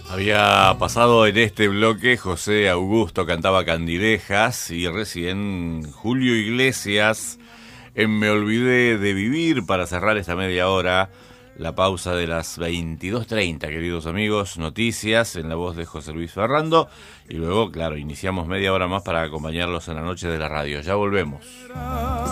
Había pasado en este bloque José Augusto cantaba Candilejas y recién Julio Iglesias en Me Olvidé de Vivir para cerrar esta media hora. La pausa de las 22:30, queridos amigos, noticias en la voz de José Luis Ferrando y luego, claro, iniciamos media hora más para acompañarlos en la noche de la radio. Ya volvemos.